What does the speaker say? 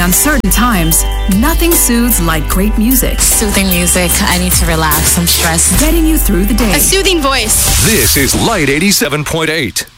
uncertain times, nothing soothes like great music. Soothing music. I need to relax. I'm stressed. Getting you through the day. A soothing voice. This is Light 87.8.